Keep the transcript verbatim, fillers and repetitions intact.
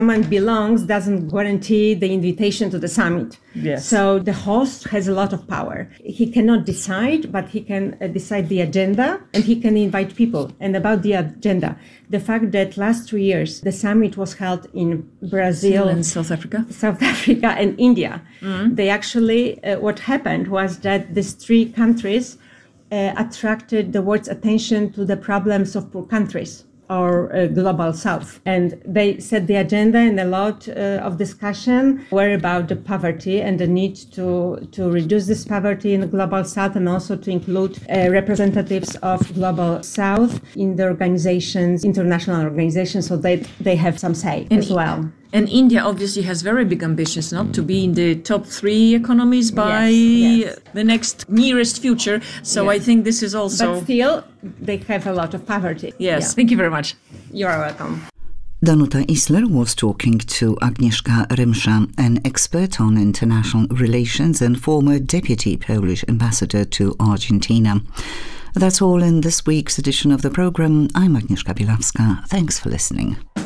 Someone belongs doesn't guarantee the invitation to the summit. Yes. So the host has a lot of power. He cannot decide, but he can uh, decide the agenda and he can invite people. And about the agenda, the fact that last three years the summit was held in Brazil, and South Africa, South Africa and India. Mm-hmm. They actually, uh, what happened was that these three countries uh, attracted the world's attention to the problems of poor countries, or uh, global south. And they set the agenda, and a lot uh, of discussion were about the poverty and the need to, to reduce this poverty in the global south, and also to include uh, representatives of global south in the organizations, international organizations, so that they have some say and as well. And India obviously has very big ambitions, not to be in the top three economies by Yes, yes. the next nearest future. So Yes. I think this is also... But still, they have a lot of poverty. Yes, Yeah. thank you very much. You are welcome. Danuta Isler was talking to Agnieszka Rymsza, an expert on international relations and former deputy Polish ambassador to Argentina. That's all in this week's edition of the programme. I'm Agnieszka Bielawska. Thanks for listening.